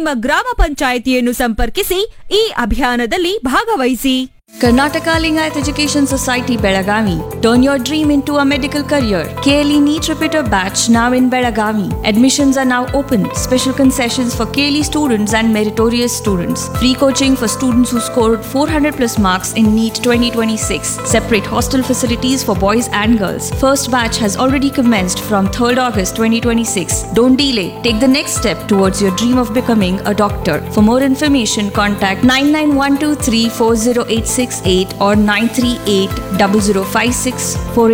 ನಿಮ್ಮ ಗ್ರಾಮ ಪಂಚಾಯಿತಿಯನ್ನು ಸಂಪರ್ಕಿಸಿ ಈ ಅಭಿಯಾನದಲ್ಲಿ ಭಾಗವಹಿಸಿ. Karnataka Lingayat Education Society Belagavi. Turn your dream into a medical career. KLE NEET Repeater Batch now in Belagavi. Admissions are now open. Special concessions for KLE students and meritorious students. Free coaching for students who scored 400 plus marks in NEET 2026. Separate hostel facilities for boys and girls. First batch has already commenced from 3rd August 2026. Don't delay. Take the next step towards your dream of becoming a doctor. For more information, contact 991234086 or 9380056